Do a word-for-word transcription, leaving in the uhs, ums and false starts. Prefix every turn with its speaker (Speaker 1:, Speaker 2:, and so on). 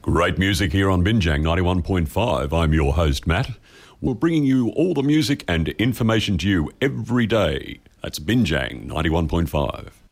Speaker 1: Great music here on Binjang ninety-one point five. I'm your host, Matt. We're bringing you all the music and information to you every day. That's Binjang ninety-one point five.